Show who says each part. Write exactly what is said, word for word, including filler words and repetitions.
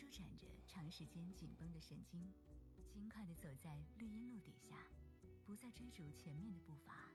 Speaker 1: 舒展着长时间紧绷的神经，轻快地走在绿荫路底下，不再追逐前面的步伐，